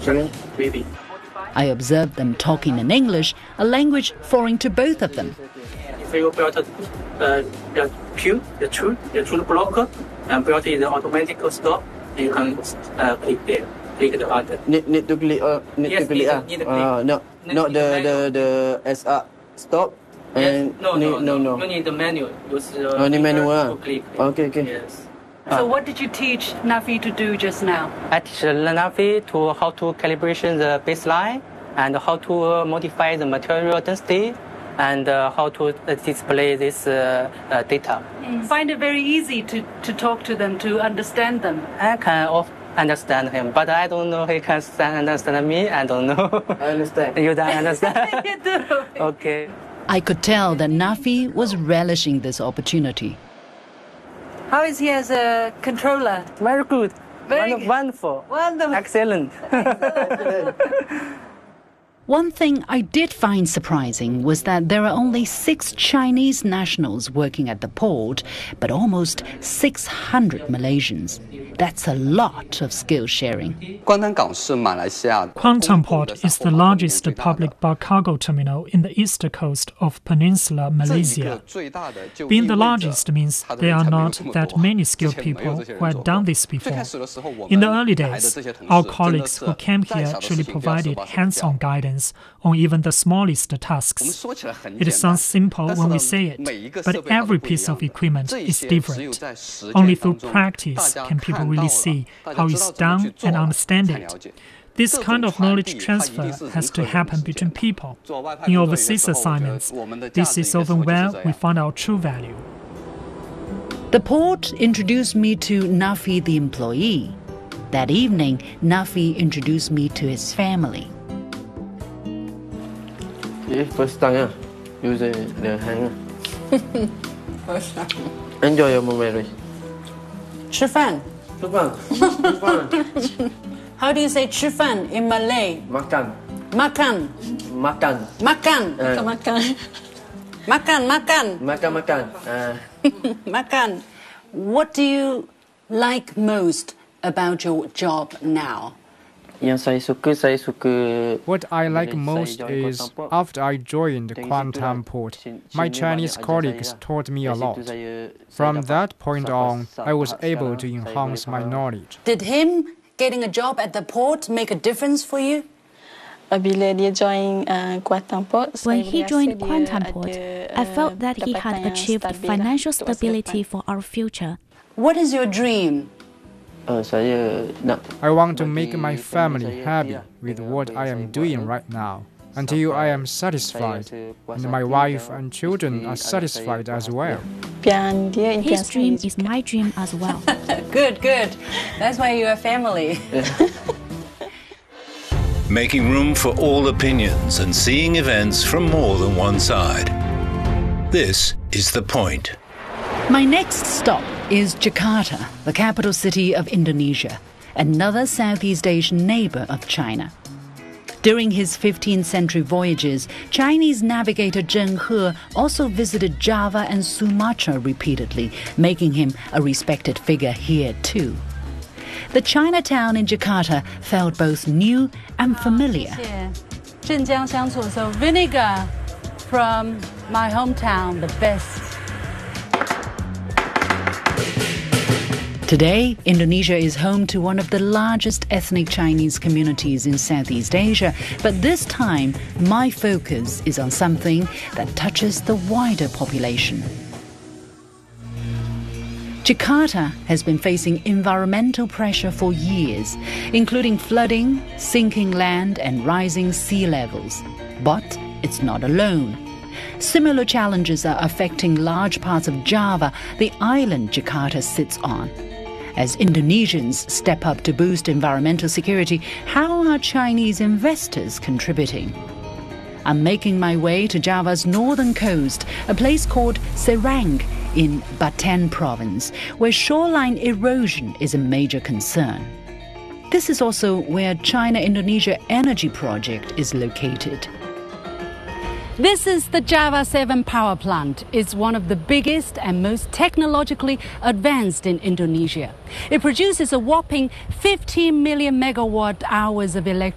Baby. I observed them talking in English, a language foreign to both of them. If you build the queue, the tool blocker, and build in the automatic stop, you can click there. Click the button. Need to click. Need to click. No, not the SR stop. And no. You need the manual. Use the manual. Click. Okay. Yes. So what did you teach Nafi to do just now? I teach Nafi to how to calibration the baseline and how to modify the material density and how to display this data. Find it very easy to talk to them, to understand them. I can understand him, but I don't know he can understand me. I don't know. I understand. You don't understand? You do. Okay. I could tell that Nafi was relishing this opportunity. How is he as a controller? Very good. Wonderful. Wonderful. Excellent. One thing I did find surprising was that there are only 6 Chinese nationals working at the port, but almost 600 Malaysians. That's a lot of skill sharing. Kuantan Port is the largest public bulk cargo terminal in the east coast of Peninsular Malaysia. Being the largest means there are not that many skilled people who had done this before. In the early days, our colleagues who came here actually provided hands-on guidance on even the smallest tasks. It sounds simple when we say it, but every piece of equipment is different. Only through practice can people really see how it's done and understand it. This kind of knowledge transfer has to happen between people. In overseas assignments, this is often where we find our true value. The port introduced me to Nafi the employee. That evening, Nafi introduced me to his family. First time, use the hand. First time. Enjoy your moment. 吃饭. 吃饭. How do you say 吃饭 in Malay? Makan. Makan. Makan. Makan. Makan. Makan. Makan. Makan. What do you like most about your job now? What I like most is, after I joined Kuantan Port, my Chinese colleagues taught me a lot. From that point on, I was able to enhance my knowledge. Did him getting a job at the port make a difference for you? When he joined Kuantan Port, I felt that he had achieved financial stability for our future. What is your dream? I want to make my family happy with what I am doing right now, until I am satisfied, and my wife and children are satisfied as well. His dream is my dream as well. Good. That's why you're a family. Making room for all opinions and seeing events from more than one side. This is The Point. My next stop is Jakarta, the capital city of Indonesia, another Southeast Asian neighbor of China. During his 15th century voyages, Chinese navigator Zheng He also visited Java and Sumatra repeatedly, making him a respected figure here too. The Chinatown in Jakarta felt both new and familiar. So vinegar from my hometown, the best. Today, Indonesia is home to one of the largest ethnic Chinese communities in Southeast Asia, but this time my focus is on something that touches the wider population. Jakarta has been facing environmental pressure for years, including flooding, sinking land and rising sea levels. But it's not alone. Similar challenges are affecting large parts of Java, the island Jakarta sits on. As Indonesians step up to boost environmental security, how are Chinese investors contributing? I'm making my way to Java's northern coast, a place called Serang in Baten province, where shoreline erosion is a major concern. This is also where China-Indonesia Energy Project is located. This is the Java 7 power plant. It's one of the biggest and most technologically advanced in Indonesia. It produces a whopping 15 million megawatt hours of electricity.